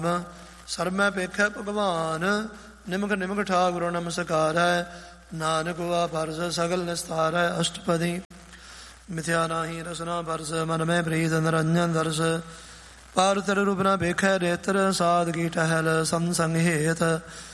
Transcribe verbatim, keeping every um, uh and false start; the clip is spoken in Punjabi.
ਸਰਮੈ ਪੇਖੈ ਭਗਵਾਨ, ਨਿਮਕ ਨਿਮਕ ਠਾਕੁਰ ਨਮਸਕਾਰੈ। ਨਾਨਕ ਵਾ ਪਰਸ ਸਗਲ ਨਿਸਤਾਰੈ। ਅਸ਼ਟਪਦੀ ਮਿਥਿਆ ਨਾਹੀ ਰਸਨਾ ਪਰਸ, ਮਨ ਮੈਂ ਪ੍ਰੀਤ ਨਿਰੰਜਨ ਦਰਸ। ਪਾਰ ਤਰ ਰੂਪ ਨਾ ਵੇਖੈ ਰੇਤਰ, ਸਾਧ ਕੀ ਟਹਿਲ ਸੰਸੰਗ ਹੇਤ।